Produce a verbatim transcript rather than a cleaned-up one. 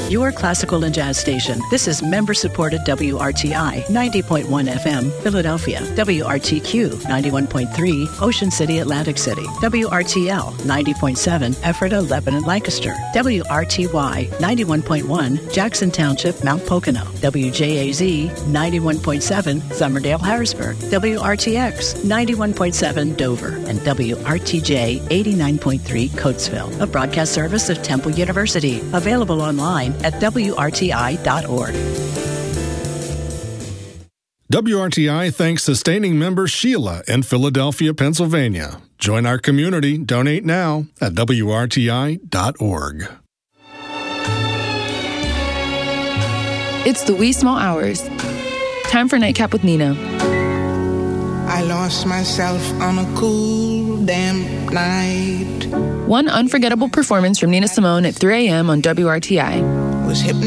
your classical and jazz station. This is member-supported W R T I ninety point one F M, Philadelphia. W R T Q ninety-one point three, Ocean City, Atlantic City. W R T L ninety point seven, Ephrata, Lebanon, Lancaster. W R T Y ninety-one point one, Jackson Township, Mount Pocono. W J A Z ninety-one point seven, Summerdale, Harrisburg. W R T X ninety-one point seven, Dover. And W R T J eighty-nine point three, Coatesville. A broadcast service of Temple University. Available online at W R T I dot org. W R T I thanks sustaining member Sheila in Philadelphia, Pennsylvania. Join our community. Donate now at W R T I dot org. It's the wee small hours. Time for Nightcap with Nina. I lost myself on a cool, damp night. One unforgettable performance from Nina Simone at three a.m. on W R T I. Was hypnotized.